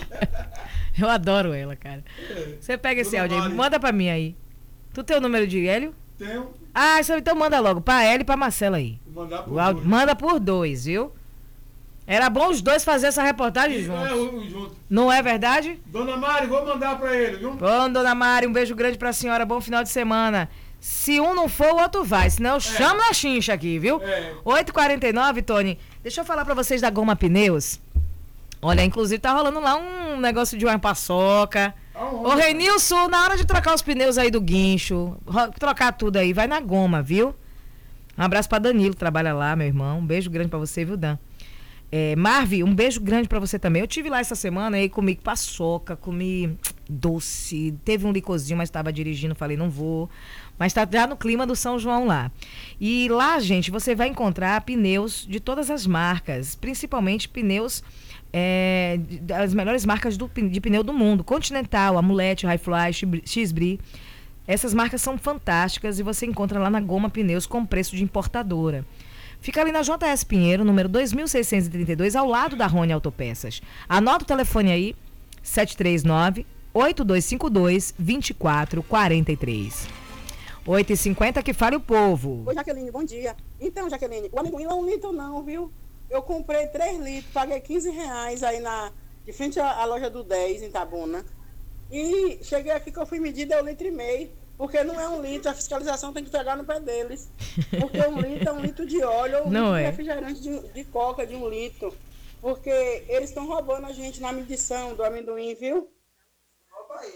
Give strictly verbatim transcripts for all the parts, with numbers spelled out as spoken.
Eu adoro ela, cara. Você pega esse áudio aí, manda pra mim aí. Tu tem o número de Hélio? Tenho. Ah, então manda logo pra Hélio e pra Marcela aí. Mandar por áudio, dois. Manda por dois, viu? Era bom os dois fazer essa reportagem E, juntos. É, junto. Não é verdade? Dona Mari, vou mandar pra ele, viu? Bom, dona Mari, um beijo grande pra senhora. Bom final de semana. Se um não for, o outro vai. Senão eu é. chamo a chincha aqui, viu? É. oito e quarenta e nove, Tony. Deixa eu falar pra vocês da Goma Pneus. Olha, inclusive tá rolando lá um negócio de uma paçoca. Ô, Renilson, na hora de trocar os pneus aí do guincho, trocar tudo aí, vai na Goma, viu? Um abraço pra Danilo, que trabalha lá, meu irmão. Um beijo grande pra você, viu, Dan? É, Marvi, um beijo grande pra você também. Eu tive lá essa semana e comi paçoca, comi doce, teve um licorzinho, mas estava dirigindo, falei, não vou. Mas tá já no clima do São João lá. E lá, gente, você vai encontrar pneus de todas as marcas, principalmente pneus é, das melhores marcas do, de pneu do mundo. Continental, Amulete, Highfly, X-Bri. Essas marcas são fantásticas e você encontra lá na Goma Pneus com preço de importadora. Fica ali na J S Pinheiro, número dois mil seiscentos e trinta e dois, ao lado da Rony Autopeças. Anota o telefone aí, sete três nove, oito dois cinco dois, dois quatro quatro três. oito e cinquenta, que fale o povo. Oi, Jaqueline, bom dia. Então, Jaqueline, o amendoim não é um litro não, viu? Eu comprei três litros, paguei quinze reais aí na, de frente à, à loja do dez, em Itabuna. E cheguei aqui que eu fui medir, deu um litro e meio. Porque não é um litro, a fiscalização tem que pegar no pé deles. Porque um litro é um litro de óleo ou um não litro é. de refrigerante de, de coca de um litro. Porque eles estão roubando a gente na medição do amendoim, viu? Rouba aí.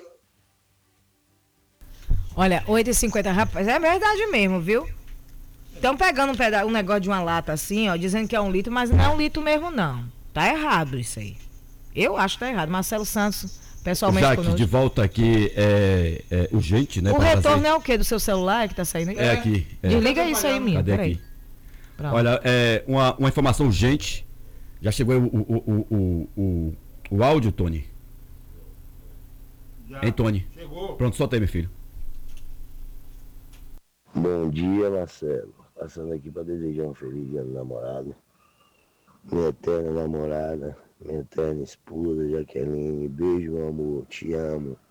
Olha, oito e cinquenta, rapaz, é verdade mesmo, viu? Estão pegando um, peda- um negócio de uma lata assim, ó, dizendo que é um litro, mas não é um litro mesmo, não. Tá errado isso aí. Eu acho que tá errado. Marcelo Santos, pessoalmente Jaque, conosco. de volta aqui é, é urgente, né? O para retorno fazer... é o quê? Do seu celular que tá saindo aí? É aqui. É. Desliga isso aí, minha. Cadê Peraí. aqui? Olha, é, uma, uma informação urgente. Já chegou o, o, o, o, o, o áudio, Tony? Já. Hein, Tony? Chegou. Pronto, solta aí, meu filho. Bom dia, Marcelo. Passando aqui para desejar um feliz dia do namorado. Minha eterna namorada, minha eterna esposa, Jaqueline. Beijo, meu amor. Te amo.